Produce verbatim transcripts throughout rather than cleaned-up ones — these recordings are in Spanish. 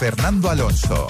Fernando Alonso.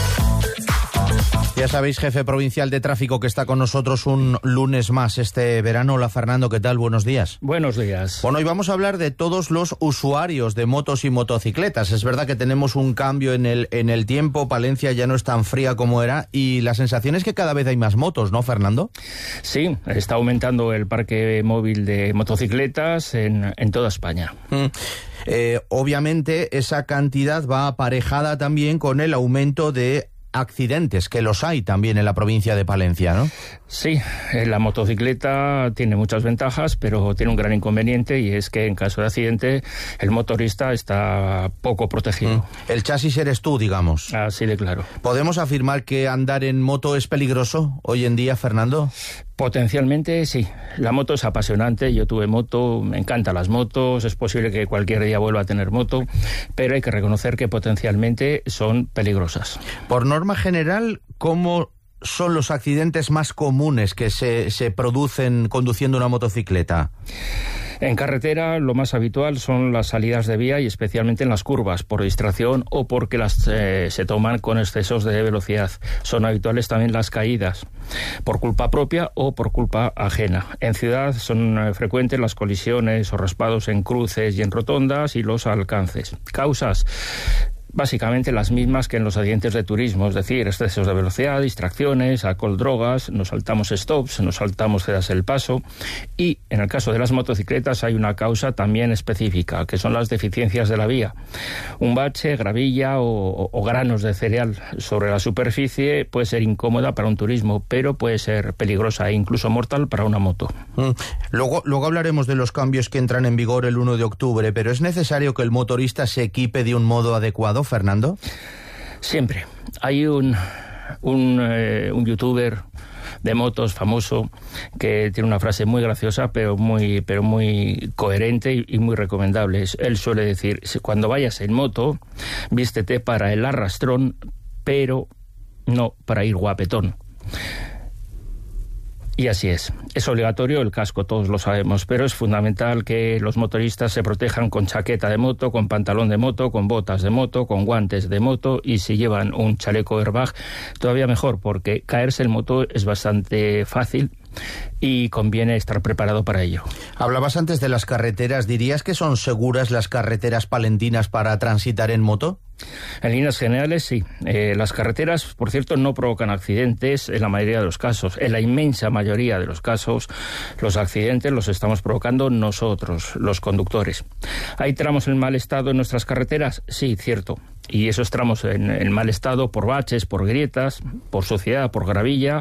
Ya sabéis, jefe provincial de tráfico, que está con nosotros un lunes más este verano. Hola, Fernando, ¿qué tal? Buenos días. Buenos días. Bueno, hoy vamos a hablar de todos los usuarios de motos y motocicletas. Es verdad que tenemos un cambio en el, en el tiempo. Palencia ya no es tan fría como era y la sensación es que cada vez hay más motos, ¿no, Fernando? Sí, está aumentando el parque móvil de motocicletas en, en toda España. Mm. Eh, obviamente esa cantidad va aparejada también con el aumento de accidentes, que los hay también en la provincia de Palencia, ¿no? Sí, la motocicleta tiene muchas ventajas, pero tiene un gran inconveniente, y es que en caso de accidente el motorista está poco protegido. Mm. El chasis eres tú, digamos. Así de claro. ¿Podemos afirmar que andar en moto es peligroso hoy en día, Fernando? Potencialmente sí. La moto es apasionante, yo tuve moto, me encantan las motos, es posible que cualquier día vuelva a tener moto, pero hay que reconocer que potencialmente son peligrosas. Por norma general, ¿cómo son los accidentes más comunes que se, se producen conduciendo una motocicleta? En carretera lo más habitual son las salidas de vía, y especialmente en las curvas, por distracción o porque las eh, se toman con excesos de velocidad. Son habituales también las caídas, por culpa propia o por culpa ajena. En ciudad son eh, frecuentes las colisiones o raspados en cruces y en rotondas, y los alcances. Causas: básicamente las mismas que en los accidentes de turismo, es decir, excesos de velocidad, distracciones, alcohol, drogas, nos saltamos stops, nos saltamos cedas el paso, y en el caso de las motocicletas hay una causa también específica, que son las deficiencias de la vía. Un bache, gravilla o, o granos de cereal sobre la superficie puede ser incómoda para un turismo, pero puede ser peligrosa e incluso mortal para una moto. Mm. Luego, luego hablaremos de los cambios que entran en vigor el uno de octubre, pero ¿es necesario que el motorista se equipe de un modo adecuado, Fernando? Siempre. Hay un, un, eh, un youtuber de motos famoso que tiene una frase muy graciosa, pero muy, pero muy coherente y, y muy recomendable. Él suele decir: cuando vayas en moto, vístete para el arrastrón, pero no para ir guapetón. Y así es. Es obligatorio el casco, todos lo sabemos, pero es fundamental que los motoristas se protejan con chaqueta de moto, con pantalón de moto, con botas de moto, con guantes de moto, y si llevan un chaleco airbag, todavía mejor, porque caerse en moto es bastante fácil y conviene estar preparado para ello. Hablabas antes de las carreteras. ¿Dirías que son seguras las carreteras palentinas para transitar en moto? En líneas generales, sí. Eh, las carreteras, por cierto, no provocan accidentes en la mayoría de los casos. En la inmensa mayoría de los casos, los accidentes los estamos provocando nosotros, los conductores. ¿Hay tramos en mal estado en nuestras carreteras? Sí, cierto. Y esos tramos en, en mal estado por baches, por grietas, por suciedad, por gravilla,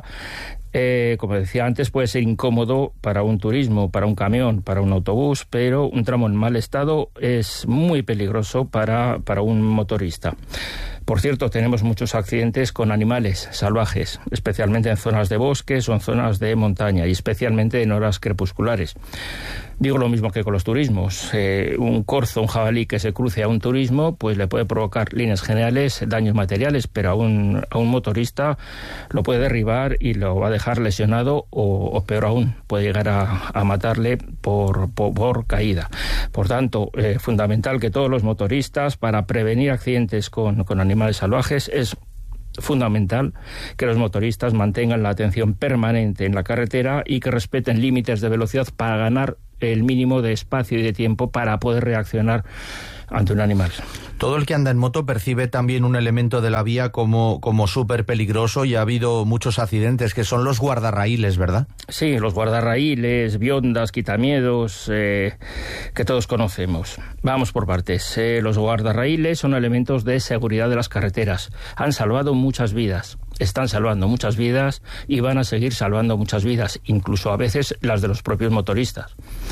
Eh, como decía antes, puede ser incómodo para un turismo, para un camión, para un autobús, pero un tramo en mal estado es muy peligroso para, para un motorista. Por cierto, tenemos muchos accidentes con animales salvajes, especialmente en zonas de bosques o en zonas de montaña, y especialmente en horas crepusculares. Digo lo mismo que con los turismos. Eh, un corzo, un jabalí que se cruce a un turismo, pues le puede provocar, líneas generales, daños materiales, pero a un, a un motorista lo puede derribar y lo va a dejar lesionado, o, o peor aún, puede llegar a, a matarle por, por, por caída. Por tanto, eh, fundamental que todos los motoristas, para prevenir accidentes con, con animales salvajes, es fundamental que los motoristas mantengan la atención permanente en la carretera y que respeten límites de velocidad para ganar el mínimo de espacio y de tiempo para poder reaccionar ante un animal. Todo el que anda en moto percibe también un elemento de la vía como, como súper peligroso, y ha habido muchos accidentes, que son los guardarraíles, ¿verdad? Sí, los guardarraíles, biondas, quitamiedos, eh, que todos conocemos. Vamos por partes. Eh, los guardarraíles son elementos de seguridad de las carreteras. Han salvado muchas vidas, están salvando muchas vidas y van a seguir salvando muchas vidas, incluso a veces las de los propios motoristas.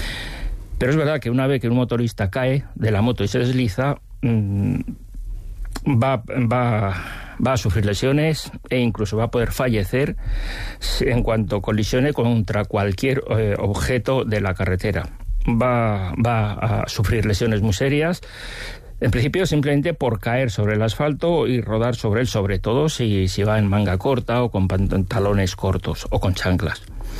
Pero es verdad que una vez que un motorista cae de la moto y se desliza, mmm, va, va, va a sufrir lesiones e incluso va a poder fallecer en cuanto colisione contra cualquier eh, objeto de la carretera. Va, va a sufrir lesiones muy serias, en principio simplemente por caer sobre el asfalto y rodar sobre él, sobre todo si, si va en manga corta o con pantalones cortos o con chanclas.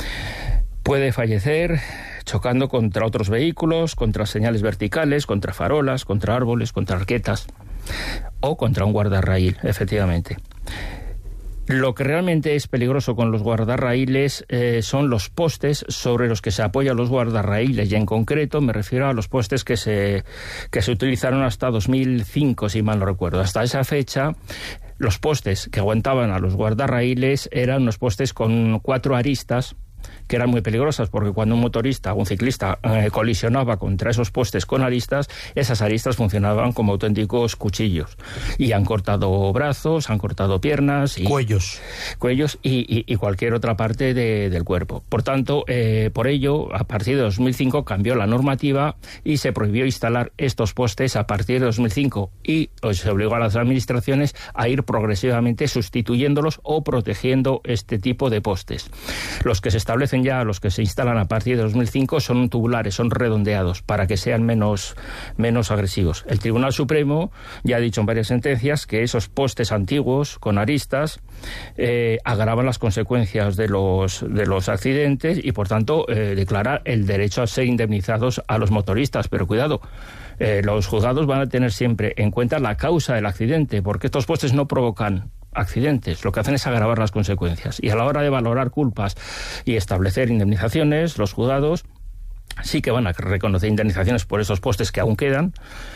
Puede fallecer chocando contra otros vehículos, contra señales verticales, contra farolas, contra árboles, contra arquetas. o contra un guardarraíl, efectivamente. Lo que realmente es peligroso con los guardarraíles eh, son los postes sobre los que se apoyan los guardarraíles, y en concreto me refiero a los postes que se, que se utilizaron hasta dos mil cinco, si mal no recuerdo. Hasta esa fecha, los postes que aguantaban a los guardarraíles eran unos postes con cuatro aristas, que eran muy peligrosas, porque cuando un motorista o un ciclista eh, colisionaba contra esos postes con aristas, esas aristas funcionaban como auténticos cuchillos, y han cortado brazos, han cortado piernas, y, cuellos, cuellos y, y, y cualquier otra parte de, del cuerpo. Por tanto, eh, por ello, a partir de dos mil cinco cambió la normativa y se prohibió instalar estos postes a partir de dos mil cinco, y pues, se obligó a las administraciones a ir progresivamente sustituyéndolos o protegiendo este tipo de postes. Los que se establecen ya, los que se instalan a partir de dos mil cinco, son tubulares, son redondeados, para que sean menos, menos agresivos. El Tribunal Supremo ya ha dicho en varias sentencias que esos postes antiguos con aristas eh, agravan las consecuencias de los, de los accidentes, y por tanto eh, declara el derecho a ser indemnizados a los motoristas. Pero cuidado, eh, los juzgados van a tener siempre en cuenta la causa del accidente, porque estos postes no provocan accidentes, lo que hacen es agravar las consecuencias. Y a la hora de valorar culpas y establecer indemnizaciones, los juzgados sí que van a reconocer indemnizaciones por esos postes que aún quedan,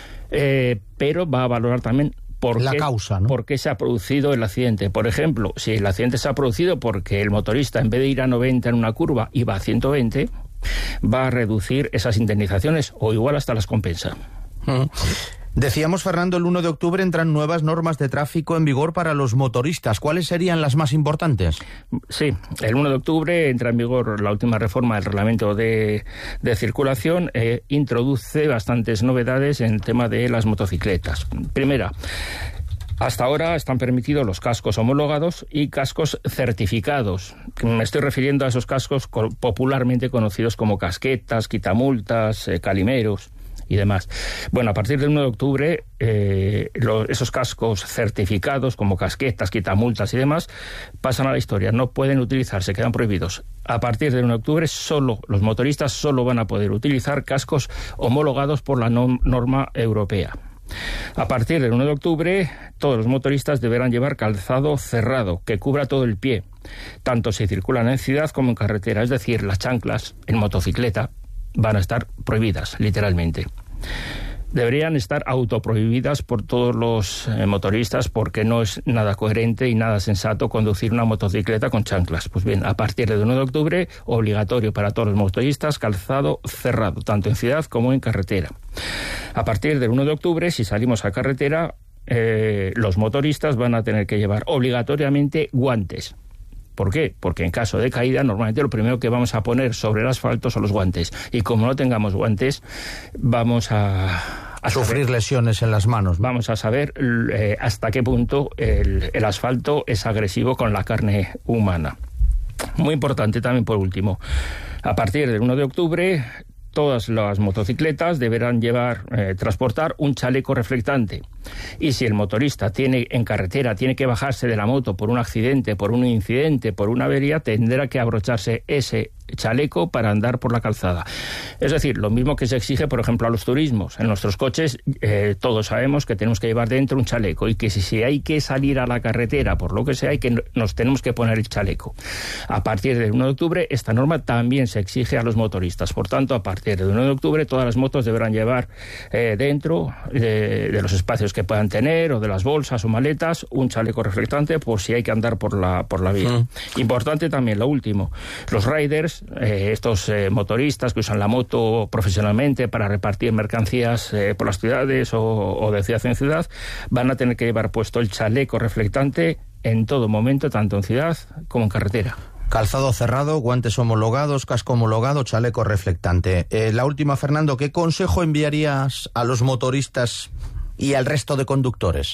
eh, pero va a valorar también por la qué, causa, ¿no? por qué se ha producido el accidente. Por ejemplo, si el accidente se ha producido porque el motorista, en vez de ir a noventa en una curva, iba a ciento veinte, va a reducir esas indemnizaciones, o igual hasta las compensa. Mm. Decíamos, Fernando, el uno de octubre entran nuevas normas de tráfico en vigor para los motoristas. ¿Cuáles serían las más importantes? Sí, el uno de octubre entra en vigor la última reforma del reglamento de, de circulación. Eh, introduce bastantes novedades en el tema de las motocicletas. Primera, hasta ahora están permitidos los cascos homologados y cascos certificados. Me estoy refiriendo a esos cascos popularmente conocidos como casquetas, quitamultas, eh, calimeros y demás. Bueno, a partir del uno de octubre, eh, los, esos cascos certificados como casquetas, quitamultas y demás pasan a la historia. No pueden utilizarse, quedan prohibidos. A partir del uno de octubre, solo los motoristas solo van a poder utilizar cascos homologados por la no, norma europea. A partir del uno de octubre, todos los motoristas deberán llevar calzado cerrado, que cubra todo el pie, tanto si circulan en ciudad como en carretera. Es decir, las chanclas en motocicleta van a estar prohibidas, literalmente. Deberían estar autoprohibidas por todos los eh, motoristas, porque no es nada coherente y nada sensato conducir una motocicleta con chanclas. Pues bien, a partir del uno de octubre, obligatorio para todos los motoristas, calzado cerrado, tanto en ciudad como en carretera. A partir del uno de octubre, si salimos a carretera, eh, los motoristas van a tener que llevar obligatoriamente guantes. ¿Por qué? Porque en caso de caída, normalmente lo primero que vamos a poner sobre el asfalto son los guantes. Y como no tengamos guantes, vamos a... a sufrir saber, lesiones en las manos, ¿no? Vamos a saber eh, hasta qué punto el, el asfalto es agresivo con la carne humana. Muy importante también, por último, a partir del uno de octubre, todas las motocicletas deberán llevar, eh, transportar un chaleco reflectante. Y si el motorista tiene en carretera tiene que bajarse de la moto por un accidente, por un incidente, por una avería, tendrá que abrocharse ese chaleco para andar por la calzada. Es decir, lo mismo que se exige, por ejemplo, a los turismos. En nuestros coches eh, todos sabemos que tenemos que llevar dentro un chaleco, y que si, si hay que salir a la carretera, por lo que sea, hay que, nos tenemos que poner el chaleco. A partir del uno de octubre, esta norma también se exige a los motoristas. Por tanto, a partir del uno de octubre, todas las motos deberán llevar eh, dentro de, de los espacios que puedan tener, o de las bolsas o maletas, un chaleco reflectante por si hay que andar por la, por la vía. Mm. Importante también, lo último, los riders, eh, estos eh, motoristas que usan la moto profesionalmente para repartir mercancías eh, por las ciudades o, o de ciudad en ciudad, van a tener que llevar puesto el chaleco reflectante en todo momento, tanto en ciudad como en carretera. Calzado cerrado, guantes homologados, casco homologado, chaleco reflectante. Eh, la última, Fernando, ¿qué consejo enviarías a los motoristas y al resto de conductores?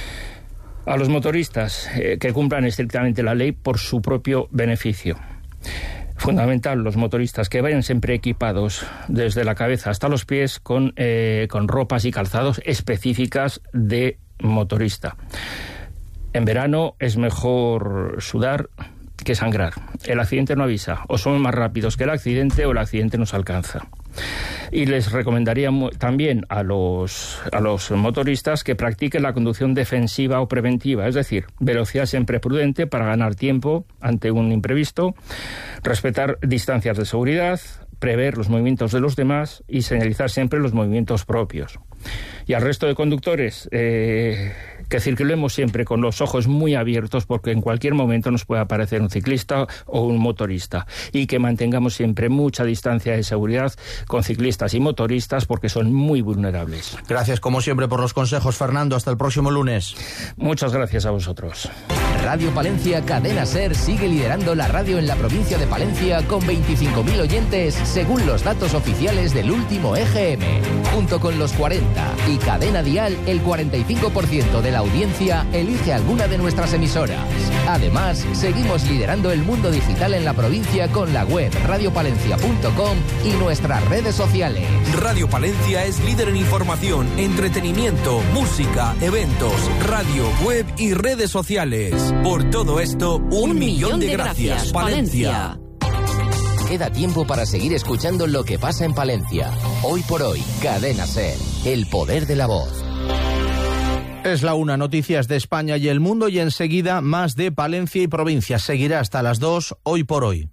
A los motoristas eh, que cumplan estrictamente la ley por su propio beneficio. Fundamental, los motoristas que vayan siempre equipados desde la cabeza hasta los pies con, eh, con ropas y calzados específicas de motorista. En verano es mejor sudar que sangrar. El accidente no avisa. O somos más rápidos que el accidente, o el accidente nos alcanza. Y les recomendaría también a los, a los motoristas que practiquen la conducción defensiva o preventiva, es decir, velocidad siempre prudente para ganar tiempo ante un imprevisto, respetar distancias de seguridad, prever los movimientos de los demás y señalizar siempre los movimientos propios. Y al resto de conductores, eh, que circulemos siempre con los ojos muy abiertos, porque en cualquier momento nos puede aparecer un ciclista o un motorista, y que mantengamos siempre mucha distancia de seguridad con ciclistas y motoristas, porque son muy vulnerables. Gracias, como siempre, por los consejos, Fernando. Hasta el próximo lunes. Muchas gracias a vosotros. Radio Palencia Cadena SER sigue liderando la radio en la provincia de Palencia con veinticinco mil oyentes según los datos oficiales del último E G M. Junto con los cuarenta y Cadena Dial, el cuarenta y cinco por ciento de la audiencia elige alguna de nuestras emisoras. Además, seguimos liderando el mundo digital en la provincia con la web radio palencia punto com y nuestras redes sociales. Radio Palencia es líder en información, entretenimiento, música, eventos, radio, web y redes sociales. Por todo esto, un, un millón, millón de, de gracias, gracias Palencia. Queda tiempo para seguir escuchando lo que pasa en Palencia. Hoy por hoy, Cadena SER, el poder de la voz. Es la una, noticias de España y el mundo, y enseguida más de Palencia y provincia. Seguirá hasta las dos, Hoy por hoy.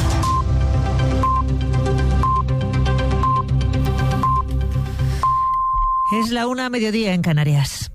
Es la una, mediodía en Canarias.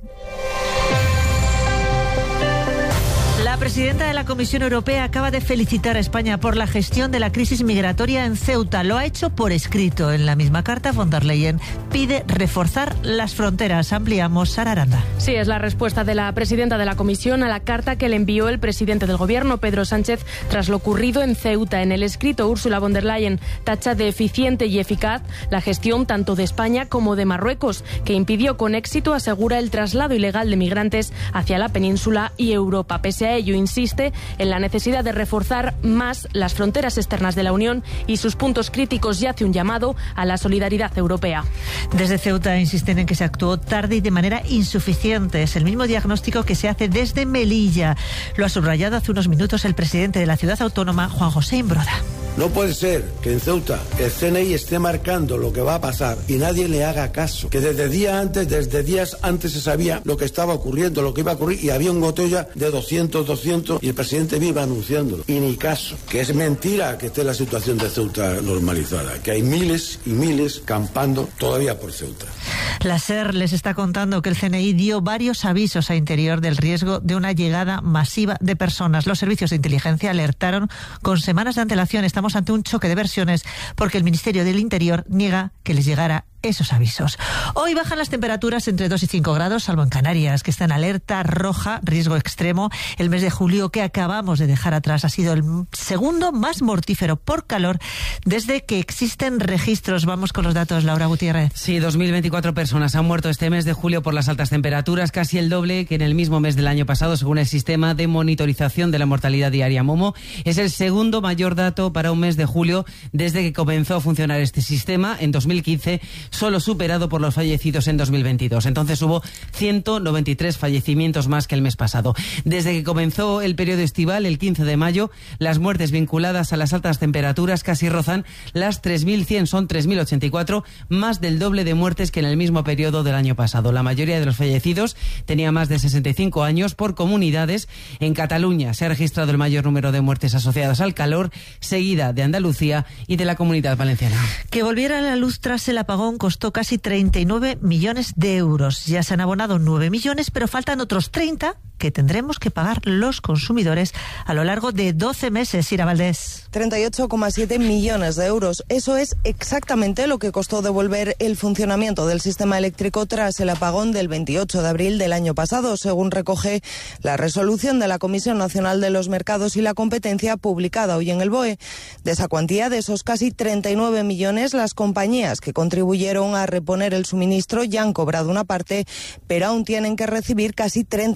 La presidenta de la Comisión Europea acaba de felicitar a España por la gestión de la crisis migratoria en Ceuta. Lo ha hecho por escrito. En la misma carta, von der Leyen pide reforzar las fronteras. Ampliamos, Sara Aranda. Sí, es la respuesta de la presidenta de la Comisión a la carta que le envió el presidente del Gobierno, Pedro Sánchez, tras lo ocurrido en Ceuta. En el escrito, Ursula von der Leyen tacha de eficiente y eficaz la gestión tanto de España como de Marruecos, que impidió con éxito, asegura, el traslado ilegal de migrantes hacia la península y Europa. Pese a ello, insiste en la necesidad de reforzar más las fronteras externas de la Unión y sus puntos críticos, y hace un llamado a la solidaridad europea. Desde Ceuta insisten en que se actuó tarde y de manera insuficiente. Es el mismo diagnóstico que se hace desde Melilla. Lo ha subrayado hace unos minutos el presidente de la ciudad autónoma, Juan José Imbroda. No puede ser que en Ceuta el C N I esté marcando lo que va a pasar y nadie le haga caso. Que desde días antes, desde días antes se sabía lo que estaba ocurriendo, lo que iba a ocurrir, y había un gotella de doscientos, doscientos y el presidente viva anunciándolo. Y ni caso. Que es mentira que esté la situación de Ceuta normalizada. Que hay miles y miles campando todavía por Ceuta. La SER les está contando que el C N I dio varios avisos a Interior del riesgo de una llegada masiva de personas. Los servicios de inteligencia alertaron con semanas de antelación. Estamos ante un choque de versiones porque el Ministerio del Interior niega que les llegara esos avisos. Hoy bajan las temperaturas entre dos y cinco grados, salvo en Canarias, que está en alerta roja, riesgo extremo. El mes de julio que acabamos de dejar atrás ha sido el segundo más mortífero por calor desde que existen registros. Vamos con los datos, Laura Gutiérrez. Sí, dos mil veinticuatro personas han muerto este mes de julio por las altas temperaturas, casi el doble que en el mismo mes del año pasado, según el sistema de monitorización de la mortalidad diaria Momo. Es el segundo mayor dato para un mes de julio desde que comenzó a funcionar este sistema en dos mil quince, solo superado por los fallecidos en dos mil veintidós. Entonces hubo ciento noventa y tres fallecimientos más que el mes pasado. Desde que comenzó el periodo estival, el quince de mayo, las muertes vinculadas a las altas temperaturas casi rozan las tres mil cien, son tres mil ochenta y cuatro, más del doble de muertes que en el mismo periodo del año pasado. La mayoría de los fallecidos tenía más de sesenta y cinco años. Por comunidades, en Cataluña se ha registrado el mayor número de muertes asociadas al calor, seguida de Andalucía y de la Comunidad Valenciana. Que volviera a la luz tras el apagón costó casi treinta y nueve millones de euros. Ya se han abonado nueve millones, pero faltan otros treinta que tendremos que pagar los consumidores a lo largo de doce meses. Ira Valdés. treinta y ocho coma siete millones de euros. Eso es exactamente lo que costó devolver el funcionamiento del sistema eléctrico tras el apagón del veintiocho de abril del año pasado, según recoge la resolución de la Comisión Nacional de los Mercados y la Competencia publicada hoy en el B O E. De esa cuantía, de esos casi treinta y nueve millones, las compañías que contribuyeron a reponer el suministro ya han cobrado una parte, pero aún tienen que recibir casi treinta millones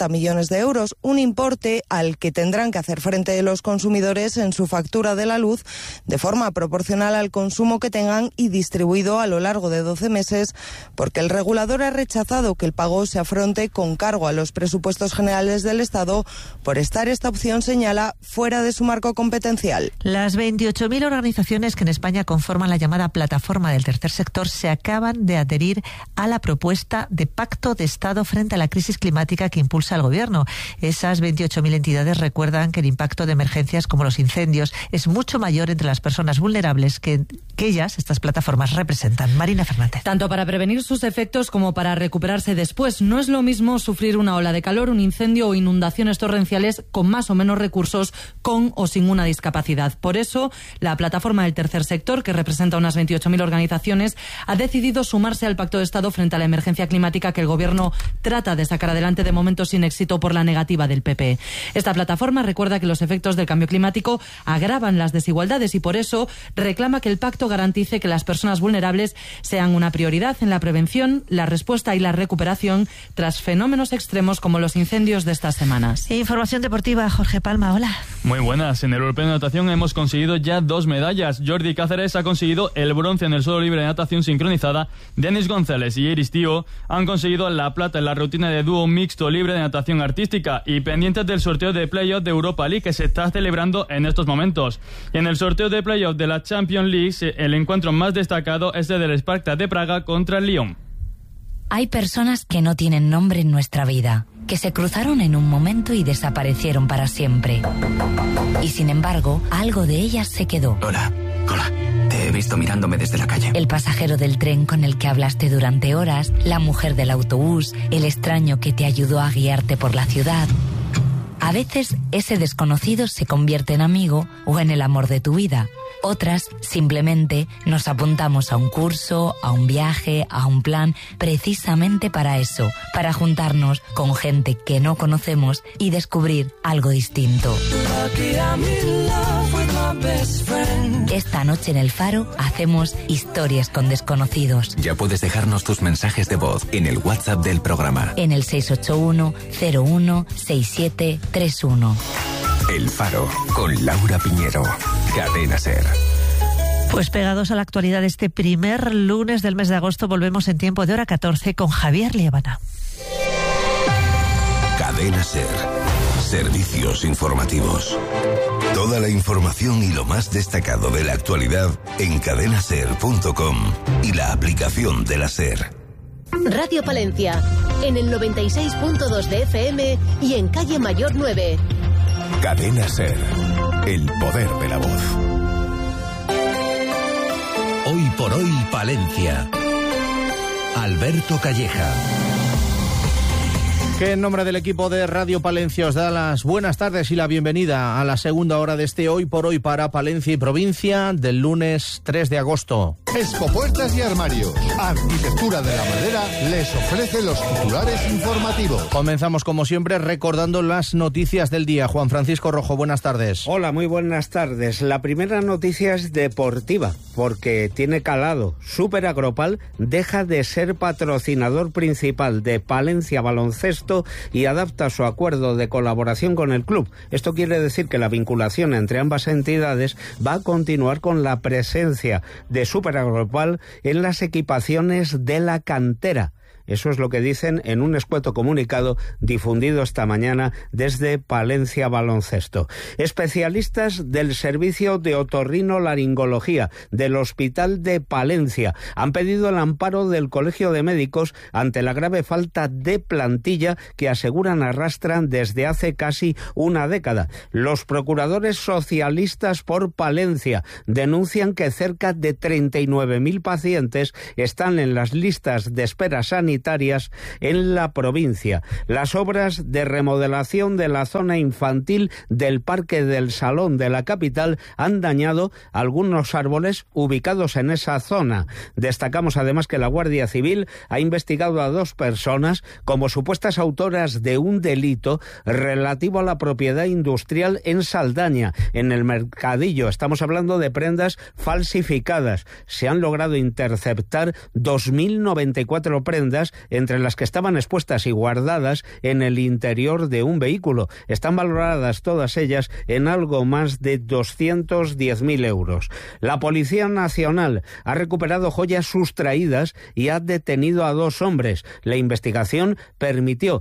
millones de euros, un importe al que tendrán que hacer frente los consumidores en su factura de la luz de forma proporcional al consumo que tengan y distribuido a lo largo de doce meses, porque el regulador ha rechazado que el pago se afronte con cargo a los presupuestos generales del Estado por estar esta opción, señala, fuera de su marco competencial. Las veintiocho mil organizaciones que en España conforman la llamada plataforma del tercer sector se acaban de adherir a la propuesta de pacto de Estado frente a la crisis climática que impulsa el Gobierno. Esas veintiocho mil entidades recuerdan que el impacto de emergencias como los incendios es mucho mayor entre las personas vulnerables que, que ellas, estas plataformas, representan. Marina Fernández. Tanto para prevenir sus efectos como para recuperarse después. No es lo mismo sufrir una ola de calor, un incendio o inundaciones torrenciales con más o menos recursos, con o sin una discapacidad. Por eso, la plataforma del tercer sector, que representa unas veintiocho mil organizaciones, ha decidido sumarse al pacto de Estado frente a la emergencia climática que el Gobierno trata de sacar adelante, de momento sin éxito por la negativa del P P. Esta plataforma recuerda que los efectos del cambio climático agravan las desigualdades y por eso reclama que el pacto garantice que las personas vulnerables sean una prioridad en la prevención, la respuesta y la recuperación tras fenómenos extremos como los incendios de estas semanas. Información deportiva, Jorge Palma, hola. Muy buenas. En el Europeo de Natación hemos conseguido ya dos medallas. Jordi Cáceres ha conseguido el bronce en el suelo libre de natación sincronizada. Denis González y Iris Tío han conseguido la plata en la rutina de dúo mixto libre de natación artística y pendientes del sorteo de playoff de Europa League que se está celebrando en estos momentos. Y en el sorteo de playoff de la Champions League, el encuentro más destacado es el del Sparta de Praga contra el Lyon. Hay personas que no tienen nombre en nuestra vida, que se cruzaron en un momento y desaparecieron para siempre. Y sin embargo, algo de ellas se quedó. Hola, hola. Te he visto mirándome desde la calle. El pasajero del tren con el que hablaste durante horas, la mujer del autobús, el extraño que te ayudó a guiarte por la ciudad. A veces ese desconocido se convierte en amigo o en el amor de tu vida. Otras, simplemente, nos apuntamos a un curso, a un viaje, a un plan, precisamente para eso, para juntarnos con gente que no conocemos y descubrir algo distinto. Esta noche en El Faro hacemos historias con desconocidos. Ya puedes dejarnos tus mensajes de voz en el WhatsApp del programa. En el seis ocho uno cero uno seis siete tres uno. El Faro, con Laura Piñero. Cadena SER. Pues pegados a la actualidad, este primer lunes del mes de agosto volvemos en tiempo de hora catorce con Javier Liébana. Cadena SER. Servicios informativos. Toda la información y lo más destacado de la actualidad en cadena ser punto com y la aplicación de la SER. Radio Palencia, en el noventa y seis punto dos de F M y en calle Mayor nueve. Cadena SER, el poder de la voz. Hoy por hoy Palencia. Alberto Calleja. Que en nombre del equipo de Radio Palencia os da las buenas tardes y la bienvenida a la segunda hora de este Hoy por Hoy para Palencia y Provincia del lunes tres de agosto. Expo Puertas y Armarios, Arquitectura de la Madera, les ofrece los titulares informativos. Comenzamos como siempre recordando las noticias del día. Juan Francisco Rojo, buenas tardes. Hola, muy buenas tardes. La primera noticia es deportiva, porque tiene calado. Super Agropal deja de ser patrocinador principal de Palencia Baloncesto y adapta su acuerdo de colaboración con el club. Esto quiere decir que la vinculación entre ambas entidades va a continuar con la presencia de Super Agropal en las equipaciones de la cantera. Eso es lo que dicen en un escueto comunicado difundido esta mañana desde Palencia Baloncesto. Especialistas del servicio de otorrinolaringología del Hospital de Palencia han pedido el amparo del Colegio de Médicos ante la grave falta de plantilla que aseguran arrastran desde hace casi una década. Los procuradores socialistas por Palencia denuncian que cerca de treinta y nueve mil pacientes están en las listas de espera sanitaria en la provincia. Las obras de remodelación de la zona infantil del Parque del Salón de la capital han dañado algunos árboles ubicados en esa zona. Destacamos además que la Guardia Civil ha investigado a dos personas como supuestas autoras de un delito relativo a la propiedad industrial en Saldaña, en el Mercadillo. Estamos hablando de prendas falsificadas. Se han logrado interceptar dos mil noventa y cuatro prendas joyas, entre las que estaban expuestas y guardadas en el interior de un vehículo. Están valoradas todas ellas en algo más de doscientos diez mil euros. La Policía Nacional ha recuperado joyas sustraídas y ha detenido a dos hombres. La investigación permitió